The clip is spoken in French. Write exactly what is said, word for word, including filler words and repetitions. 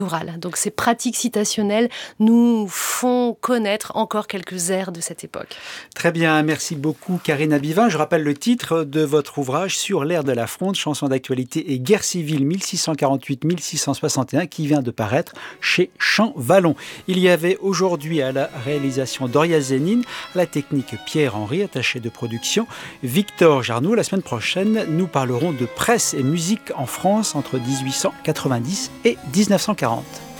orale. Donc ces pratiques citationnelles nous font connaître encore quelques airs de cette époque. Très bien, merci beaucoup Karine Abivin. Je rappelle le titre de votre ouvrage Sur l'air de la Fronde, chansons d'actualité et guerre civile mille six cent quarante-huit à mille six cent soixante et un qui vient de paraître chez Champ Vallon. Il y avait aujourd'hui à la réalisation Doria Zénine, à la technique Pierre-Henri, attaché de production Victor Jarnoux. La semaine prochaine, nous parlerons de presse et musique en France entre dix-huit cent quatre-vingt-dix et dix-neuf cent quarante.